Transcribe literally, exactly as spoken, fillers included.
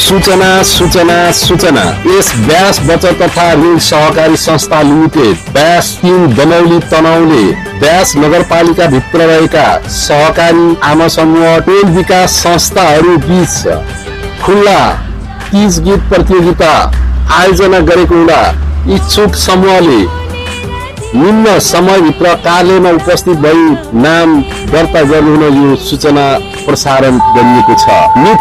सूचना सूचना सूचना यस व्यास बचत तथा ऋण सहकारी संस्था लिमिटेड व्यास तीन दमौली तनहुले व्यास नगरपालिका भित्र रहेका सहकारी आमा समूह टोल विकास संस्थाहरू बीच खुल्ला तीज गीत प्रतियोगिता आयोजना गरेको हुँदा इच्छुक समूहले निम्न समयभित्र कार्यालयमा उपस्थित भई नाम दर्ता गर्नुहुन यो सूचना प्रसारण गरिएको छ।